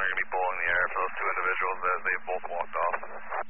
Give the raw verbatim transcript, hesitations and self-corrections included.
are going to be bowling the air for those two individuals as they both walked off.